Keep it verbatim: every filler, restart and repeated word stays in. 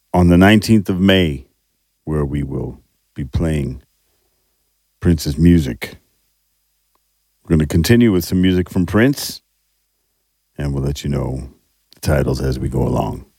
on the nineteenth of May, where we will be playing Prince's music. We're going to continue with some music from Prince, and we'll let you know the titles as we go along.